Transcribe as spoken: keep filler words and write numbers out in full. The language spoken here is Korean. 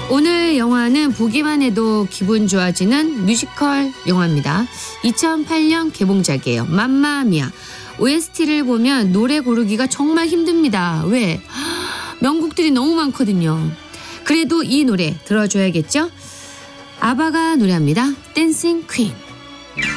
오늘 영화는 보기만 해도 기분 좋아지는 뮤지컬 영화입니다. 이천팔 년 개봉작이에요. 맘마미아. 오에스티를 보면 노래 고르기가 정말 힘듭니다. 왜? 명곡들이 너무 많거든요. 그래도 이 노래 들어줘야겠죠? 아바가 노래합니다. 댄싱 퀸.